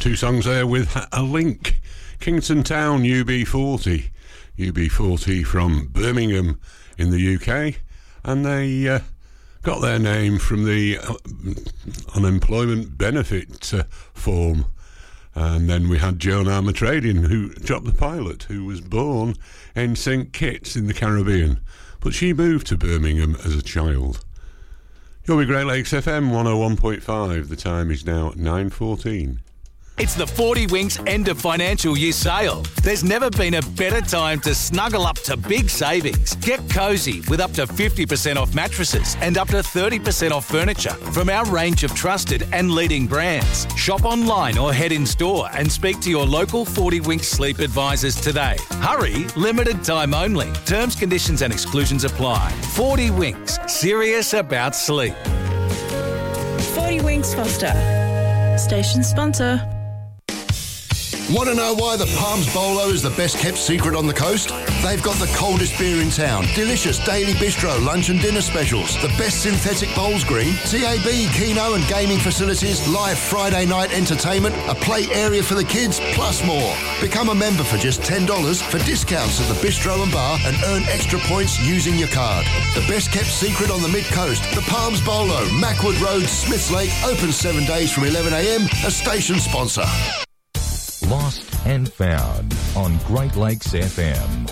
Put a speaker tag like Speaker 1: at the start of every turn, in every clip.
Speaker 1: Two songs there with a link. Kingston Town, UB40. UB40 from Birmingham in the UK. And they got their name from the unemployment benefit form. And then we had Joan Armatrading, who dropped the pilot, who was born in St Kitts in the Caribbean. But she moved to Birmingham as a child. You're with Great Lakes FM 101.5. The time is now 9:14.
Speaker 2: It's the 40 Winks end of financial year sale. There's never been a better time to snuggle up to big savings. Get cosy with up to 50% off mattresses and up to 30% off furniture from our range of trusted and leading brands. Shop online or head in store and speak to your local 40 Winks sleep advisors today. Hurry, limited time only. Terms, conditions and exclusions apply. 40 Winks, serious about sleep.
Speaker 3: 40 Winks Foster, station sponsor.
Speaker 4: Want to know why the Palms Bolo is the best kept secret on the coast? They've got the coldest beer in town, delicious daily bistro lunch and dinner specials, the best synthetic bowls green, TAB, Keno and gaming facilities, live Friday night entertainment, a play area for the kids, plus more. Become a member for just $10 for discounts at the bistro and bar and earn extra points using your card. The best kept secret on the mid-coast, the Palms Bolo, Mackwood Road, Smiths Lake, open 7 days from 11am, a station sponsor.
Speaker 5: Lost and Found on Great Lakes FM.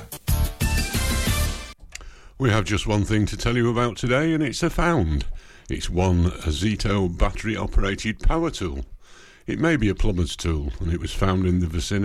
Speaker 1: We have just one thing to tell you about today, and it's a found. It's one Azito battery-operated power tool. It may be a plumber's tool, and it was found in the vicinity